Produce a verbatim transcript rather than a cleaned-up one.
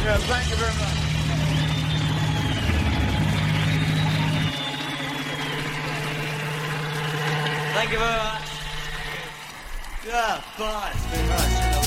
Yeah, thank you very much. Thank you very much. Yeah, bye. It's been nice.